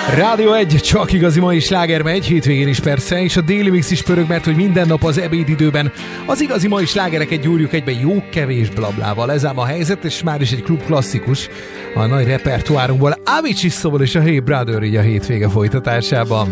Rádió 1, csak igazi mai sláger megy, hétvégén is persze, és a déli mix is pörög, mert hogy minden nap az ebédidőben az igazi mai slágereket gyúrjuk egybe jó kevés blablával. Ez ám a helyzet, és már is egy klub klasszikus a nagy repertoárunkból, Avicii Szóval és a Hey Brother így a hétvége folytatásában.